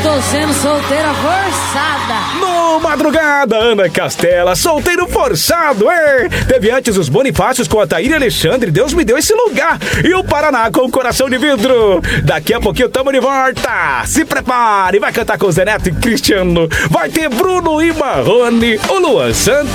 tô sendo solteira forçada. No Madrugada, Ana Castela, solteiro forçado, é? Teve antes os Bonifácios com a Taíra Alexandre, Deus me deu esse lugar. E o Paraná com o Coração de Vidro. Daqui a pouquinho tamo de volta. Se prepare, vai cantar com o Zé Neto e Cristiano. Vai ter Bruno e Marrone, o Luan Santos.